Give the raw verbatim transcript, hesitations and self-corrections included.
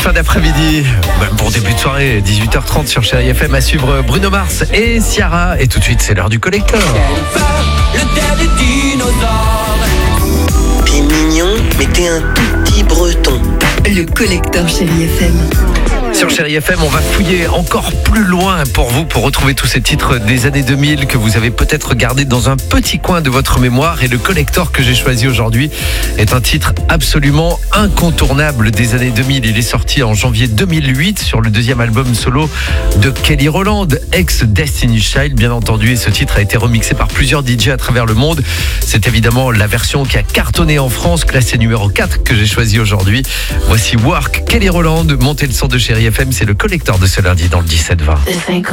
fin d'après-midi, même pour début de soirée, dix-huit heures trente sur Chérie F M, à suivre Bruno Mars et Ciara. Et tout de suite, c'est l'heure du collector. Le dernier dinosaure. T'es mignon, mais t'es un tout petit breton. Le collector Chérie F M. Sur Chérie F M, on va fouiller encore plus loin pour vous, pour retrouver tous ces titres des années deux mille que vous avez peut-être gardés dans un petit coin de votre mémoire. Et le collector que j'ai choisi aujourd'hui est un titre absolument incontournable des années deux mille. Il est sorti en janvier deux mille huit sur le deuxième album solo de Kelly Rowland, ex-Destiny's Child, bien entendu. Et ce titre a été remixé par plusieurs D J à travers le monde. C'est évidemment la version qui a cartonné en France, classée numéro quatre, que j'ai choisi aujourd'hui. Voici Work, Kelly Rowland. Montez le son de Chérie F M, c'est le collector de ce lundi dans le dix-sept vingt.